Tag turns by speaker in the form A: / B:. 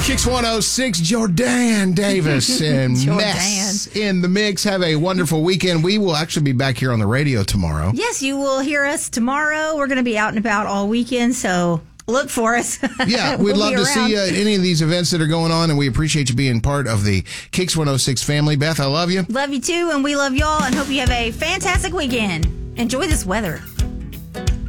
A: Kicks 106, Jordan Davis and Mess in the mix. Have a wonderful weekend. We will actually be back here on the radio tomorrow.
B: Yes, you will hear us tomorrow. We're going to be out and about all weekend, so look for us.
A: Yeah, we'd love to see you at any of these events that are going on, and we appreciate you being part of the Kicks 106 family. Beth, I love you.
B: Love you too, and we love y'all, and hope you have a fantastic weekend. Enjoy this weather.